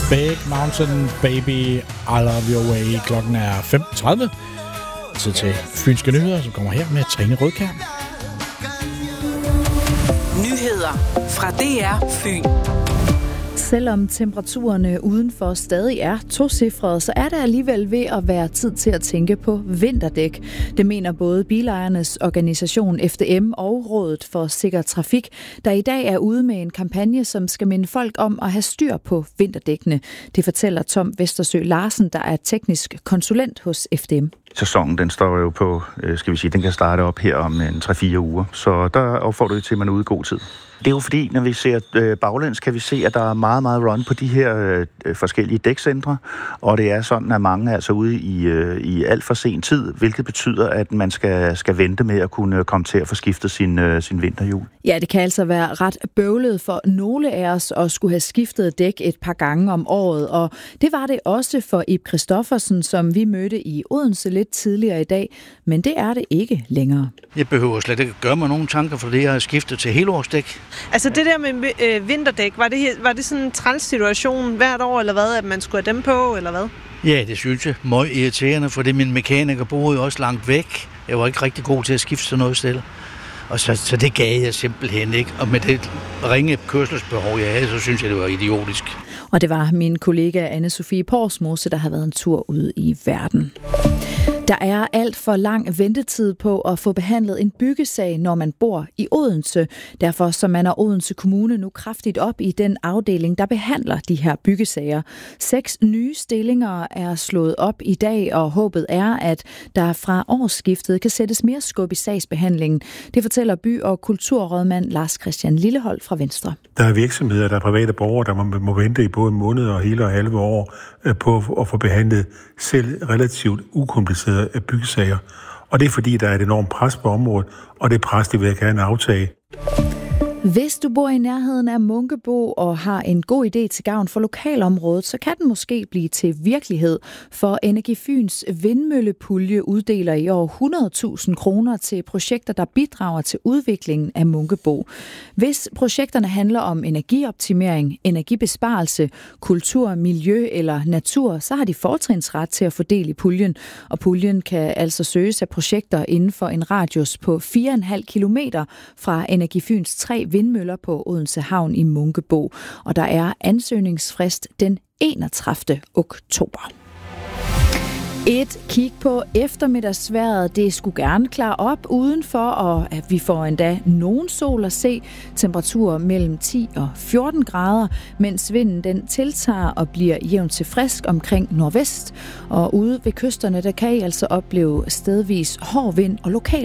Big Mountain Baby, I Love Your Way. Klokken er 15:30. Tid til Fynske Nyheder, som kommer her med Trine Rødkjær. Nyheder fra DR Fyn. Selvom temperaturerne udenfor stadig er tocifrede, så er det alligevel ved at være tid til at tænke på vinterdæk. Det mener både bilejernes organisation FDM og Rådet for Sikker Trafik, der i dag er ude med en kampagne, som skal minde folk om at have styr på vinterdækkene. Det fortæller Tom Vestersø Larsen, der er teknisk konsulent hos FDM. Sæsonen, den står jo på, den kan starte op her om 3-4 uger, så der opfordrer vi til, at man er ude i god tid. Det er jo fordi, når vi ser baglæns, kan vi se, at der er meget, meget run på de her forskellige dækcentre, og det er sådan, at mange er altså ude i alt for sen tid, hvilket betyder, at man skal vente med at kunne komme til at få skiftet sin vinterhjul. Ja, det kan altså være ret bøvlet for nogle af os at skulle have skiftet dæk et par gange om året, og det var det også for Ib Christoffersen, som vi mødte i Odense lidt tidligere i dag, men det er det ikke længere. Jeg behøver slet ikke gøre mig nogen tanker, for det jeg har skiftet til helårsdæk. Altså det der med vinterdæk, var det sådan en træls situation hvert år, eller hvad, at man skulle have dem på, eller hvad? Ja, det synes jeg. Meget irriterende, fordi min mekaniker boede jo også langt væk. Jeg var ikke rigtig god til at skifte sådan noget sted. Og så det gav jeg simpelthen ikke. Og med det ringe kørselsbehov, jeg havde, så synes jeg, det var idiotisk. Og det var min kollega Anne-Sophie Porsmose, der havde været en tur ude i verden. Der er alt for lang ventetid på at få behandlet en byggesag, når man bor i Odense. Derfor så mander Odense Kommune nu kraftigt op i den afdeling, der behandler de her byggesager. 6 nye stillinger er slået op i dag, og håbet er, at der fra årsskiftet kan sættes mere skub i sagsbehandlingen. Det fortæller by- og kulturrådmand Lars Christian Lillehold fra Venstre. Der er virksomheder, der er private borgere, der må vente i både måneder og hele og halve år på at få behandlet selv relativt ukomplicerede byggesager. Og det er fordi, der er et enormt pres på området, og det pres, det vil jeg gerne aftage. Hvis du bor i nærheden af Munkebo og har en god idé til gavn for lokalområdet, så kan den måske blive til virkelighed, for Energi Fyns vindmøllepulje uddeler i år 100.000 kroner til projekter, der bidrager til udviklingen af Munkebo. Hvis projekterne handler om energioptimering, energibesparelse, kultur, miljø eller natur, så har de fortrinsret til at få del i puljen, og puljen kan altså søges af projekter inden for en radius på 4,5 kilometer fra Energi Fyns 3 vindmøller på Odense Havn i Munkebo, og der er ansøgningsfrist den 31. oktober. Et kig på eftermiddagsvejret. Det skulle gerne klare op udenfor, og at vi får endda nogen sol at se. Temperaturer mellem 10 og 14 grader, mens vinden den tiltager og bliver jævnt til frisk omkring nordvest. Og ude ved kysterne, der kan I altså opleve stedvis hård vind og lokal